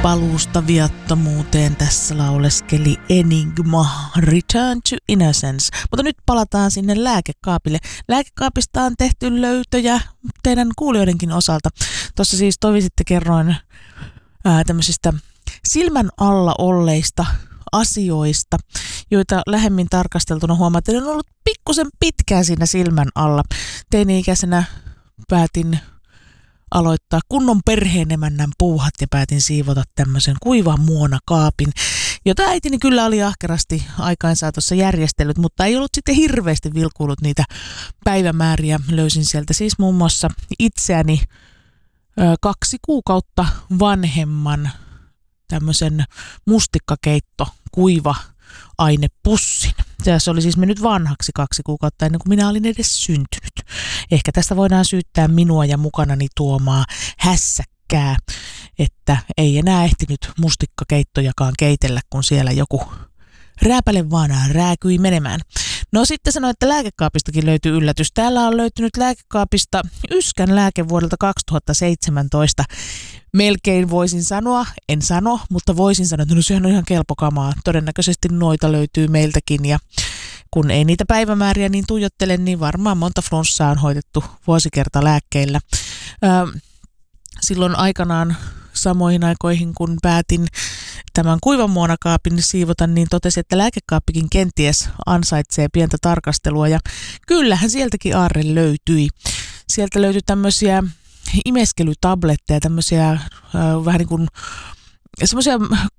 Paluusta viattomuuteen tässä lauleskeli Enigma, Return to Innocence. Mutta nyt palataan sinne lääkekaapille. Lääkekaapista on tehty löytöjä teidän kuulijoidenkin osalta. Tuossa siis tovi sitten kerroin tämmöisistä silmän alla olleista asioista, joita lähemmin tarkasteltuna huomaat, että on ollut pikkusen pitkään siinä silmän alla. Teini-ikäisenä päätin aloittaa kunnon perheenemännän puuhat ja päätin siivota tämmöisen kuivan muonakaapin, jota äitini kyllä oli ahkerasti aikaansaatossa järjestellyt, mutta ei ollut sitten hirveästi vilkuillut niitä päivämääriä. Löysin sieltä siis muun muassa itseäni 2 kuukautta vanhemman tämmöisen mustikkakeitto kuiva ainepussin. Se oli siis mennyt vanhaksi 2 kuukautta ennen kuin minä olin edes syntynyt. Ehkä tästä voidaan syyttää minua ja mukanani tuomaa hässäkkää, että ei enää ehtinyt mustikkakeittojakaan keitellä, kun siellä joku rääpäle vaan rääkyi menemään. No sitten sanoin, että lääkekaapistakin löytyy yllätys. Täällä on löytynyt lääkekaapista Yskän lääke vuodelta 2017. Melkein voisin sanoa, en sano, mutta voisin sanoa, että no sehän on ihan kelpokamaa. Todennäköisesti noita löytyy meiltäkin ja kun ei niitä päivämääriä niin tuijottele, niin varmaan monta flunssaa on hoidettu vuosikertalääkkeillä. Silloin aikanaan samoihin aikoihin, kun päätin tämän kuivan muonakaapin siivota, niin totesin, että lääkekaappikin kenties ansaitsee pientä tarkastelua. Ja kyllähän sieltäkin aarre löytyi. Sieltä löytyi tämmöisiä imeskelytabletteja, tämmöisiä vähän niin kuin semmoisia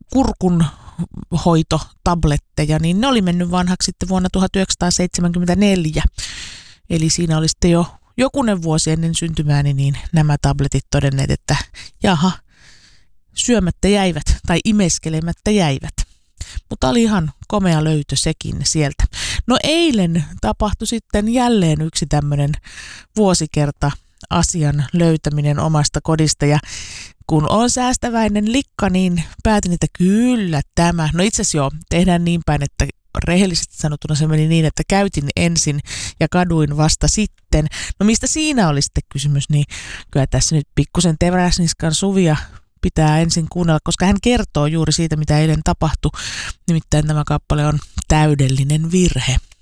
kurkunhoitotabletteja, niin ne oli mennyt vanhaksi sitten vuonna 1974. Eli siinä oli sitten jo jokunen vuosi ennen syntymääni, niin nämä tabletit todenneet, että jaha, syömättä jäivät tai imeskelemättä jäivät. Mutta oli ihan komea löytö sekin sieltä. No eilen tapahtui sitten jälleen yksi tämmöinen vuosikerta asian löytäminen omasta kodista ja kun on säästäväinen likka, niin päätin, että kyllä tämä. No itse asiassa joo, tehdään niin päin, että rehellisesti sanottuna se meni niin, että käytin ensin ja kaduin vasta sitten. No mistä siinä oli sitten kysymys, niin kyllä tässä nyt pikkusen Teräsniskan Suvia pitää ensin kuunnella, koska hän kertoo juuri siitä, mitä eilen tapahtui. Nimittäin tämä kappale on täydellinen virhe.